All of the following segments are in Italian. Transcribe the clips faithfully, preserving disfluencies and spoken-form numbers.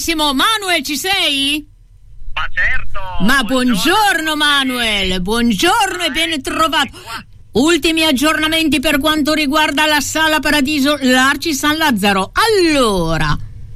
carissimo Manuel, ci sei? Ma certo. Ma buongiorno, buongiorno Manuel, buongiorno e ben trovato. Ultimi aggiornamenti per quanto riguarda la Sala Paradiso Larci San Lazzaro. Allora,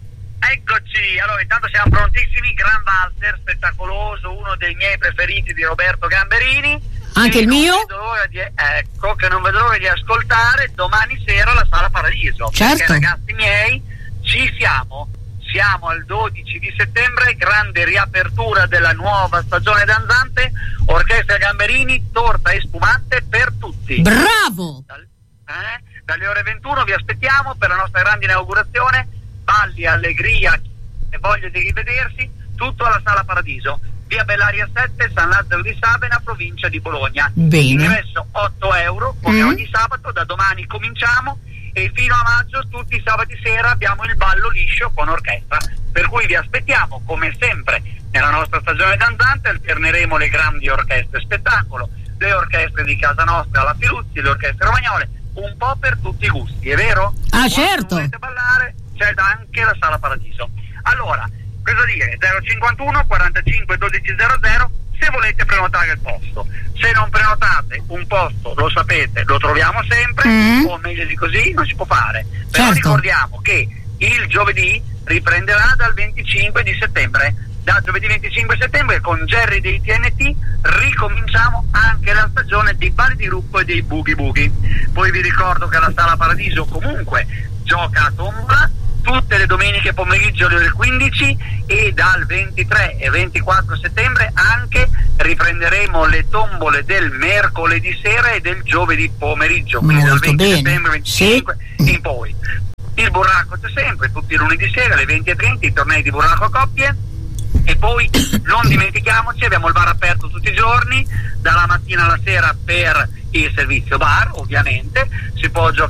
eccoci, allora intanto siamo prontissimi. Gran valzer spettacoloso, uno dei miei preferiti di Roberto Gamberini. Anche il mio? Di, ecco, che non vedo l'ora di ascoltare domani sera alla Sala Paradiso. Certo. Perché, ragazzi miei, ci siamo. Siamo al dodici di settembre, grande riapertura della nuova stagione danzante, Orchestra Gamberini, torta e spumante per tutti. Bravo! Dal, eh, dalle ore ventuno vi aspettiamo per la nostra grande inaugurazione, balli, allegria e voglia di rivedersi, tutto alla Sala Paradiso, via Bellaria sette, San Lazzaro di Sabena, provincia di Bologna. Bene. Ingresso otto euro, come mm. ogni sabato, da domani cominciamo. E fino a maggio tutti i sabati sera abbiamo il ballo liscio con orchestra, per cui vi aspettiamo come sempre nella nostra stagione danzante. Alterneremo le grandi orchestre spettacolo, le orchestre di casa nostra, la Filuzzi, le orchestre romagnole, un po' per tutti i gusti, è vero? Ah, Quando certo. volete ballare c'è anche la Sala Paradiso. Allora, cosa dire? zero cinquantuno quarantacinque dodici zero zero se volete prenotare il posto. Se non prenotate un posto, lo sapete, lo troviamo sempre, mm. o meglio di così non si può fare. Però certo. ricordiamo che il giovedì riprenderà dal venticinque di settembre. Da giovedì venticinque settembre con Jerry dei T N T ricominciamo anche la stagione dei balli di gruppo e dei boogie boogie. Poi vi ricordo che la Sala Paradiso comunque gioca a tombola tutte le domeniche pomeriggio alle ore quindici, e dal ventitré e ventiquattro settembre anche riprenderemo le tombole del mercoledì sera e del giovedì pomeriggio, quindi molto dal venti bene. settembre venticinque sì. in poi. Il burraco c'è sempre, tutti i lunedì sera alle venti e trenta, i tornei di burraco a coppie. E poi non dimentichiamoci, abbiamo il bar aperto tutti i giorni, dalla mattina alla sera per il servizio bar, ovviamente si può giocare